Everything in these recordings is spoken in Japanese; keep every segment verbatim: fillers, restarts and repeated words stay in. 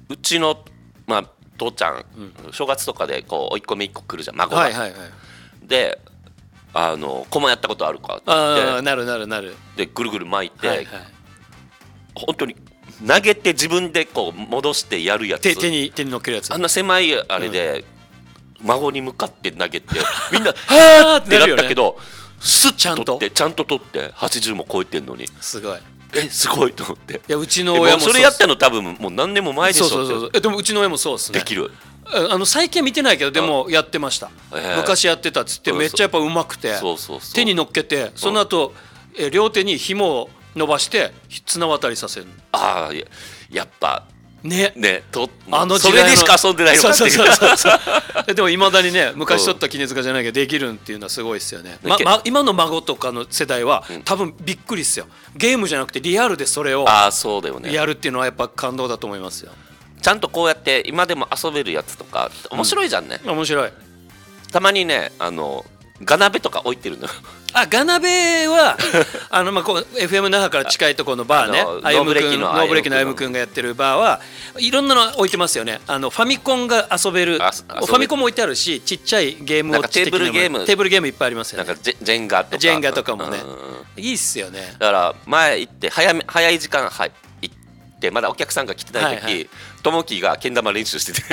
うちの、まあ、父ちゃん、うん、正月とかでこう甥っ子めいっ子来るじゃん孫が、 はいはいはい、 であの駒やったことあるかって言って、 あなるなるなるでぐるぐる巻いて、はいはい、本当に投げて自分でこう戻してやるやつ、 手, 手, に手に乗っけるやつ、 あんな狭いあれで、うん、孫に向かって投げてみんなはーってなったけど、スッと取ってちゃんと取ってはちじゅうも超えてんのにすごい、 えすごいと思って、 いやうちの親もそれやったの多分もう何年も前でしょ。 そうそうそう、えでもうちの親もそうですね、 できる。 あの最近は見てないけどでもやってました、えー、昔やってたっつってめっちゃやっぱうまくて、そうそうそう、手に乗っけてその後、うん、え両手に紐を伸ばして綱渡りさせる。 ああ や, やっぱねねとあのそれでしか遊んでないのかっていう。 そうそうそうそうでもいまだにね昔取った杵塚じゃないけどできるっていうのはすごいですよね、まま、今の孫とかの世代は、うん、多分びっくりですよ。ゲームじゃなくてリアルでそれをあそうだよね、 やるっていうのはやっぱ感動だと思いますよ。 ちゃんとこうやって今でも遊べるやつとか面白いじゃんね、 うん、面白い。 たまにねあのガナベとか置いてるのよ。 あガナベはあの、まあ、こう エフエム 那覇から近いところのバーね、ノーブレキのノーブレキのあゆむくんがやってるバーはいろんなの置いてますよね。あのファミコンが遊べる、ファミコンも置いてあるしちっちゃいゲームをテーブルゲームテーブルゲームいっぱいありますよね。 なんかジェンガとかジェンガとかもね、うん、いいっすよね。 だから前行って早め早い時間入ってまだお客さんが来てない時、はいはい、ともきがけん玉練習してて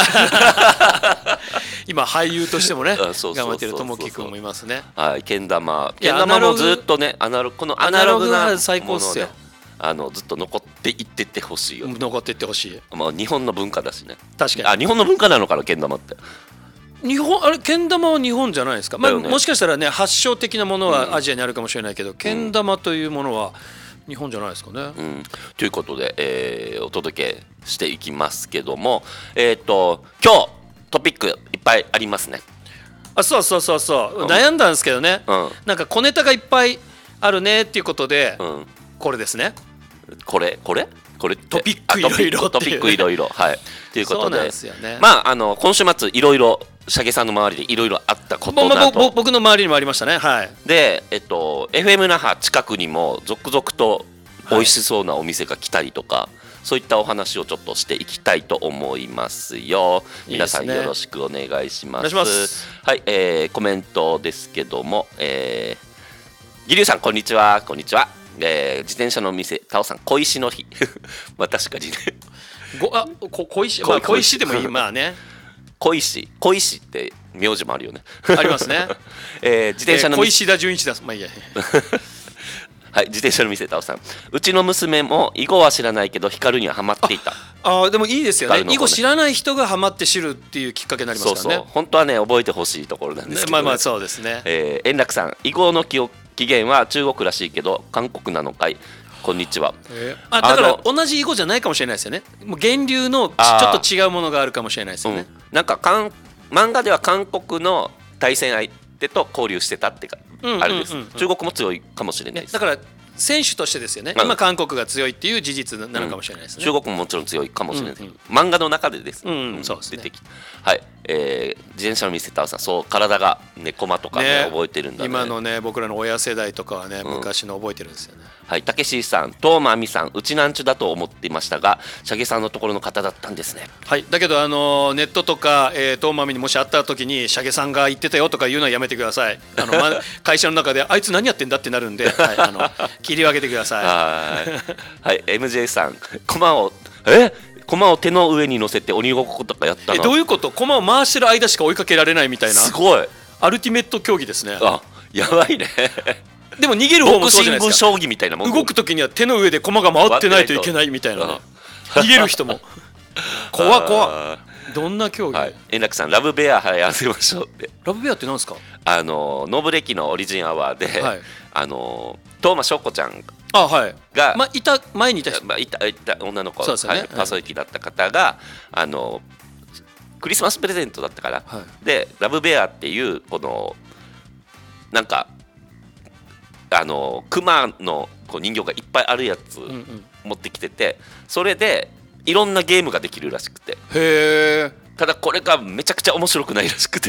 今俳優としてもね頑張ってるともきくんもいますね。 はい、けん玉けん玉もずっとねアナログこのアナログなもの、ね、 最高っすよ。 あのずっと残っていってってほしいよ、ね、 残っていってほしい。 まあ日本の文化だしね。 確かにあ日本の文化なのかなけん玉って。 日本あれけん玉は日本じゃないですか、まあね、もしかしたらね発祥的なものはアジアにあるかもしれないけど、うん、けん玉というものは日本じゃないですかね、 うん、ということで、えー、お届けしていきますけども、えー、と今日トピックいっぱいありますね。 あそうそうそうそう、うん、悩んだんですけどね、うん、なんか小ネタがいっぱいあるねっていうことで、うん、これですね。 これこれこれトピックいろいろトピックいろいろはいということで、 そうなんですよね。 まああの今週末いろいろシャゲさんの周りでいろいろあったことなど、 まあ、僕の周りにもありましたね。はい。 で、えっと、エフエム 那覇近くにも続々と美味しそうなお店が来たりとか、はい、そういったお話をちょっとしていきたいと思いますよ。皆さんよろしくお願いします。 お願いします。 はい、えー、コメントですけども、えー、ギリュウさんこんにちは。こんにちは。えー、自転車の店タオさん小石の日まあ確かにねごあこ小石、まあ、小石でもいいまあね小石小石って名字もあるよねありますね、 えー、自転車の店、えー、小石田純一だまあいいやはい自転車の店タオさんうちの娘も囲碁は知らないけど光にはハマっていた。 ああでもいいですよね。囲碁知らない人がハマって知るっていうきっかけになりますからね。 そうそう本当はね覚えてほしいところなんですけど、ね、 まあまあそうですね、 えー、円楽さん囲碁の記憶起源は中国らしいけど韓国なのかい。こんにちは、 えー、あだから同じ囲碁じゃないかもしれないですよね。もう源流のちょっと違うものがあるかもしれないですよね、 うん、なんかかん漫画では韓国の対戦相手と交流してたってか、うんうんうんうん、あれです、中国も強いかもしれないです、 ね、だから選手としてですよね、うん、今韓国が強いっていう事実なのかもしれないですね、 うん、中国ももちろん強いかもしれないです、うんうん、漫画の中でです、 うんうん、そうですね、 出てきはい、えー、自転車の店タオさんそう体がねコマとか ね, ね覚えてるんだね。 今のね僕らの親世代とかはね、うん、昔の覚えてるんですよね。 はいたけしさんトーマミさんうちなんちゅだと思っていましたがシャゲさんのところの方だったんですね。 はいだけどあのネットとか、えー、トーマミにもし会った時にシャゲさんが言ってたよとか言うのはやめてください。あの、ま、会社の中であいつ何やってんだってなるんで、はい、あの切り分けてください。 はいはい エムジェー さんコマをえ駒を手の上に乗せて鬼ごっことかやったな。 えどういうこと？駒を回してる間しか追いかけられないみたいな。 すごいアルティメット競技ですね。 あやばいねでも逃げる方もそうじゃないですか。ボクシング将棋みたいなもん。 動く時には手の上で駒が回ってないといけないみたいな、ね、逃げる人も怖怖どんな競技、はい、 円楽さんラブベアはやせましょうって。 ラブベアって何ですか？ あのノーブレキのオリジンアワーで、はい、あのトーマ翔子ちゃんあ、はい、 が、 ま、いた前にいた人、 ま、いたいた女の子、 そうですよね、 はい、パーソナリティだった方があのクリスマスプレゼントだったから、はい、でラブベアっていうこのなんかあのクマのこう人形がいっぱいあるやつ持ってきてて、うんうん、それでいろんなゲームができるらしくて、 へーただこれがめちゃくちゃ面白くないらしくて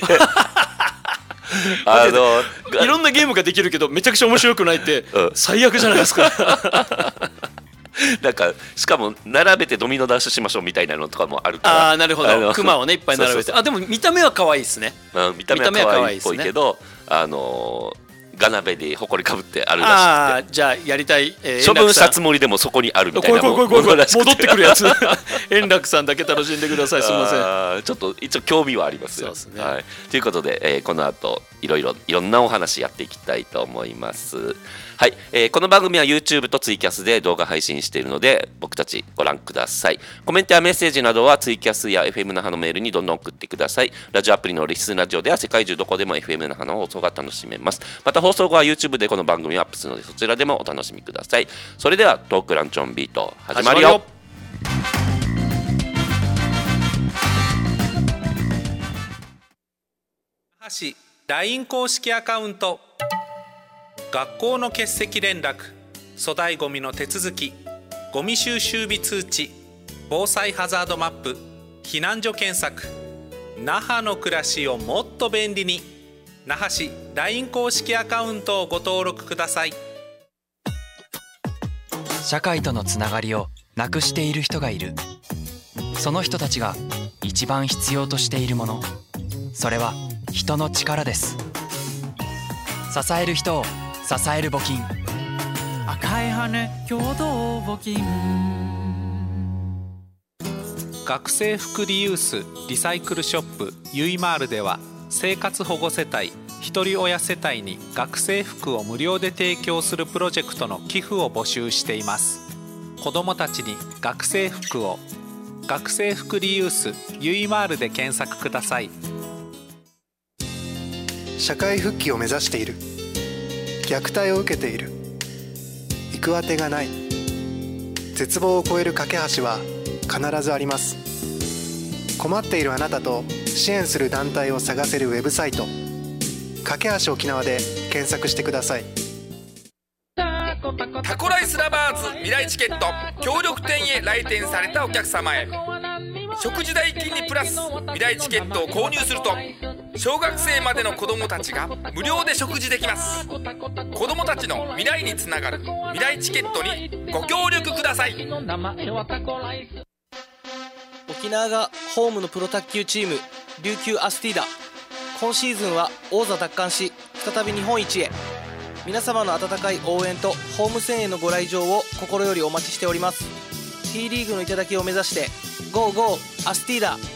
あのいろんなゲームができるけどめちゃくちゃ面白くないって最悪じゃないですかなんかしかも並べてドミノダッシュしましょうみたいなのとかもあるから、 ああなるほど、クマをねいっぱい並べて、そうそうそう、あでも見た目は可愛いですね、 うん、見た目は可愛いっぽいけど、あのーガナベで埃かぶってあるらしくて、 ああじゃあやりたい、 えー、処分したつもりでもそこにあるみたいなものらしくて、戻ってくるやつ円楽さんだけ楽しんでください、すみません。 あちょっと一応興味はありますよ。 そうですね、 はい、ということで、えー、この後いろいろいろんなお話やっていきたいと思います。はい、えー、この番組は YouTube とツイキャスで動画配信しているので僕たちご覧ください。コメントやメッセージなどはツイキャスや エフエム 那覇のメールにどんどん送ってください。ラジオアプリのリスンラジオでは世界中どこでも エフエム 那覇の放送が楽しめます。また放送後は YouTube でこの番組をアップするのでそちらでもお楽しみください。それではトークランチョンビート始まるよ。 那覇市 ライン 公式アカウント、学校の欠席連絡、粗大ごみの手続き、ゴミ収集日通知、防災ハザードマップ、避難所検索、那覇の暮らしをもっと便利に、那覇市 ライン 公式アカウントをご登録ください。 社会とのつながりをなくしている人がいる。その人たちが一番必要としているもの、それは人の力です。支える人を支える募金、赤い羽共同募金。 学生服リユースリサイクルショップゆいまーるでは、生活保護世帯ひとり親世帯に学生服を無料で提供するプロジェクトの寄付を募集しています。子どもたちに学生服を、学生服リユースゆいまーるで検索ください。 社会復帰を目指している、虐待を受けている、行く当てがない、絶望を超える架け橋は必ずあります。困っているあなたと支援する団体を探せるウェブサイト、架け橋沖縄で検索してください。 タコライスラバーズ未来チケット協力店へ来店されたお客様へ、食事代金にプラス未来チケットを購入すると小学生までの子どもたちが無料で食事できます。子どもたちの未来につながる未来チケットにご協力ください。 沖縄がホームのプロ卓球チーム琉球アスティーダ、今シーズンは王座奪還し再び日本一へ。皆様の温かい応援とホーム戦へのご来場を心よりお待ちしております。 T リーグの頂を目指して ゴーゴー アスティーダ。